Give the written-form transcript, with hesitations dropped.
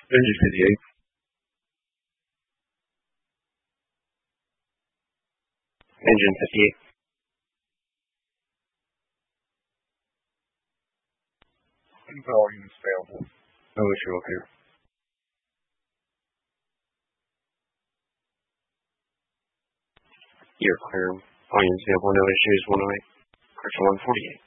Engine 58. Engine 58. All units available. No issue up here. You're clear. All units available, no issues. 108. Correction 148.